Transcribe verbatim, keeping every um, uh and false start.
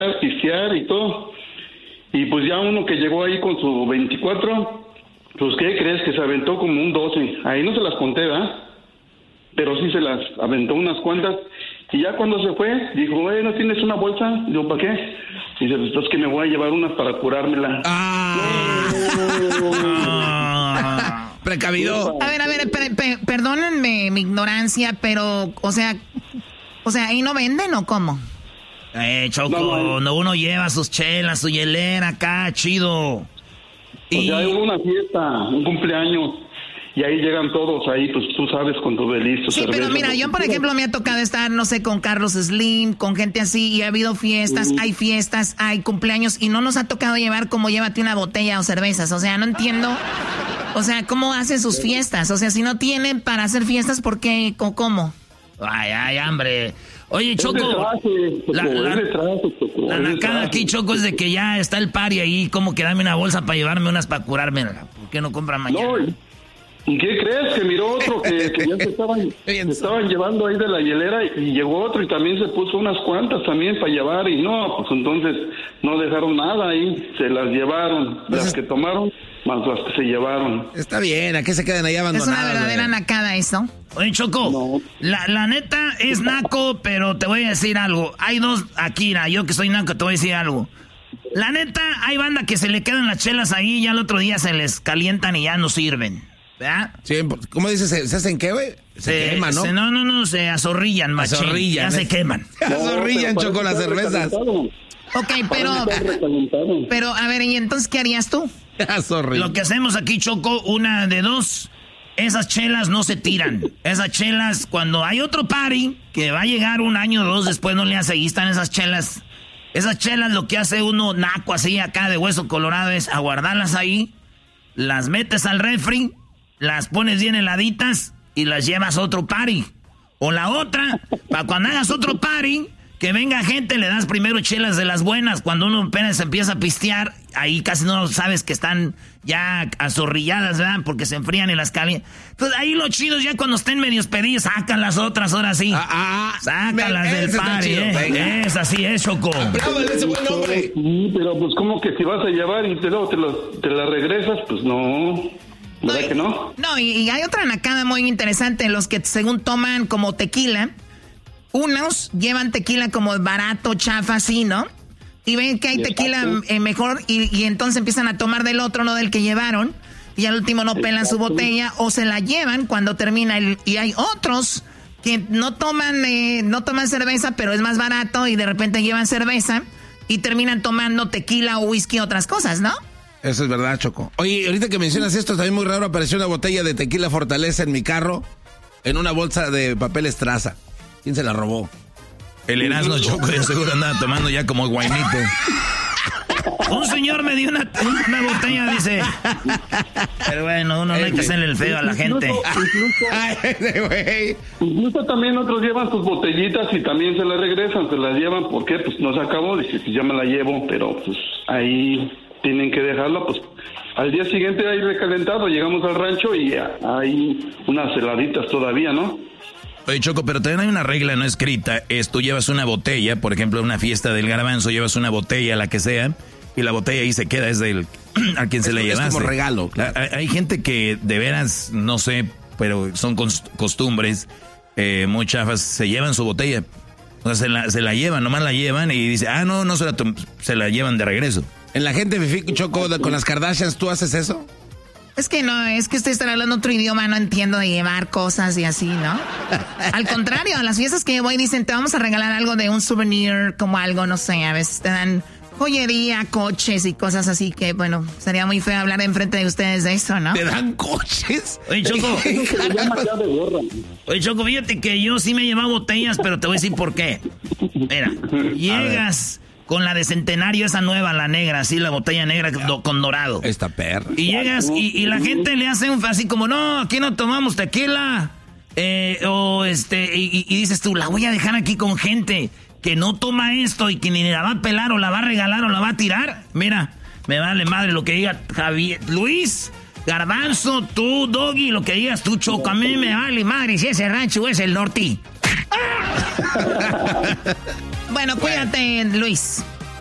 pistear y todo. Y pues ya uno que llegó ahí con su veinticuatro, pues ¿qué crees? Que se aventó como un doce. Ahí no se las conté, ¿verdad? Pero sí se las aventó unas cuantas. Y ya cuando se fue, dijo, eh, ¿no tienes una bolsa? Digo, ¿para qué? Y dice, pues es que me voy a llevar unas para curármela. ¡Ah! Ah. Precavido. A ver, a ver, per, per, perdónenme mi ignorancia, pero, o sea, o sea, ¿ahí no venden o cómo? Eh, Choco, no, no, uno lleva sus chelas, su hielera acá, chido. Y... O sea, hubo una fiesta, un cumpleaños, y ahí llegan todos ahí, pues tú sabes, con tu belizo. Sí, cerveza, pero mira, yo por ejemplo me ha tocado estar, no sé, con Carlos Slim, con gente así, y ha habido fiestas, uh-huh. hay fiestas, hay cumpleaños, y no nos ha tocado llevar como llévate una botella o cervezas, o sea, no entiendo, o sea, ¿cómo hacen sus fiestas? O sea, si no tienen para hacer fiestas, ¿por qué? ¿Cómo? Ay, ay, hambre. Oye, Choco, la, la, la nacada aquí, Choco, es de que ya está el party ahí, como que dame una bolsa para llevarme unas para curarme. ¿Por qué no compran mañana? No, ¿y qué crees? Que miró otro que, que ya se estaban, se estaban llevando ahí de la hielera y llegó otro y también se puso unas cuantas también para llevar y no, pues entonces no dejaron nada ahí, se las llevaron, pues las es... que tomaron más las que se llevaron. Está bien, ¿a qué se quedan ahí abandonadas? Es una verdadera güey? nacada eso. Oye, Choco, no. la, la neta es naco, pero te voy a decir algo. Hay dos, Akira, yo que soy naco te voy a decir algo. La neta, hay banda que se le quedan las chelas ahí y ya el otro día se les calientan y ya no sirven. ¿Verdad? Sí, ¿cómo dices? ¿Se, se hacen qué, güey? Se, se queman, ¿no? Se, no, no, no, se azorrillan, machín. Azorrillan. Ya se queman. Azorrillan, no, Choco, las cervezas. Ok, pero... Pero, a ver, ¿y entonces qué harías tú? Lo que hacemos aquí, Choco, una de dos. Esas chelas no se tiran. Esas chelas, cuando hay otro party, que va a llegar un año o dos después, no le hace, ahí están esas chelas. Esas chelas, lo que hace uno naco así acá de hueso colorado es aguardarlas ahí, las metes al refri, las pones bien heladitas y las llevas a otro party. O la otra, para cuando hagas otro party, que venga gente, le das primero chelas de las buenas. Cuando uno apenas empieza a pistear, ahí casi no sabes que están ya azorrilladas, ¿verdad? Porque se enfrían y las calientan. Entonces ahí lo chido es ya cuando estén medios pedidos, sacan las otras, ahora sí. Ah, ah, Sácalas del party, ¿eh? Es así, es, Choco. Apláudale ese buen hombre. Sí, pero pues como que si vas a llevar y te, luego te, lo, te la regresas, pues no... ¿Verdad no, que no? No, y, y hay otra nacada muy interesante, los que según toman como tequila, unos llevan tequila como barato, chafa, así, ¿no? Y ven que hay tequila eh, mejor y, y entonces empiezan a tomar del otro, no del que llevaron, y al último no pelan Exacto. su botella o se la llevan cuando termina el... Y hay otros que no toman, eh, no toman cerveza, pero es más barato y de repente llevan cerveza y terminan tomando tequila o whisky o otras cosas, ¿no? Eso es verdad, Choco. Oye, ahorita que mencionas esto, también muy raro, apareció una botella de tequila Fortaleza en mi carro, en una bolsa de papel Estraza. ¿Quién se la robó? El Erasmo, Choco, de seguro andaba tomando ya como guainito. Un señor me dio una, una botella, dice. Pero bueno, uno no hay que hacerle el feo a la gente. Incluso, Ay, incluso también otros llevan sus botellitas y también se las regresan, se las llevan. ¿Por qué? Pues no se acabó, dice, pues ya me la llevo, pero pues ahí... Tienen que dejarla, pues al día siguiente hay recalentado, llegamos al rancho y hay unas heladitas todavía, ¿no? Oye, Choco, pero también hay una regla no escrita, es tú llevas una botella, por ejemplo, en una fiesta del Garbanzo, llevas una botella, la que sea, y la botella ahí se queda, es del a quien se le llevaste. Es como regalo, claro. Hay, hay gente que de veras, no sé, pero son costumbres, eh, muy chafas, se llevan su botella, o sea, se la, se la llevan, nomás la llevan y dice, ah, no, no se la, se la llevan de regreso. En la gente Fifi, Choco, con las Kardashians, ¿tú haces eso? Es que no, es que ustedes están hablando otro idioma, no entiendo de llevar cosas y así, ¿no? Al contrario, a las fiestas que voy dicen, te vamos a regalar algo de un souvenir, como algo, no sé, a veces te dan joyería, coches y cosas así que, bueno, sería muy feo hablar enfrente de ustedes de eso, ¿no? ¿Te dan coches? Oye, Choco. Oye, Choco, fíjate que yo sí me he llevado botellas, pero te voy a decir por qué. Mira, llegas... Con la de Centenario, esa nueva, la negra, así, la botella negra do, con dorado. Esta perra. Y llegas y, y la gente le hace un así como, no, aquí no tomamos tequila. Eh, o este, y, y dices tú, la voy a dejar aquí con gente que no toma esto y que ni la va a pelar o la va a regalar o la va a tirar. Mira, me vale madre lo que diga Javier, Luis, Garbanzo, tú, Doggy, lo que digas tú, Choco. A mí me vale madre si ese rancho es el norte. Bueno, cuídate, Luis.